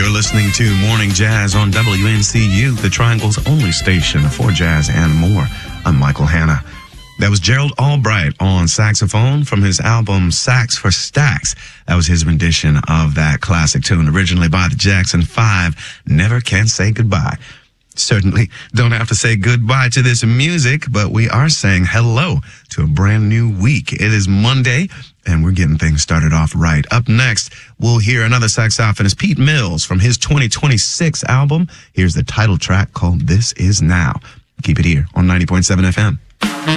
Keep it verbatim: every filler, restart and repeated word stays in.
You're listening to Morning Jazz on W N C U, the Triangle's only station for jazz and more. I'm Michael Hanna. That was Gerald Albright on saxophone from his album Sax for Stax. That was his rendition of that classic tune, originally by the Jackson Five, Never Can Say Goodbye. Certainly don't have to say goodbye to this music, but we are saying hello to a brand new week. It is Monday, and we're getting things started off right. Up next, we'll hear another saxophonist, Pete Mills, from his twenty twenty-six album. Here's the title track called This Is Now. Keep it here on ninety point seven F M.